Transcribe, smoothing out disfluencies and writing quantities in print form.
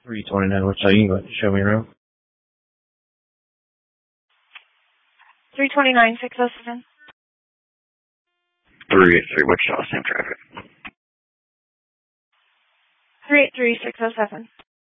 329 Wichita, you can go ahead and show me around. 329 607. 383 Wichita, same traffic. 383 607.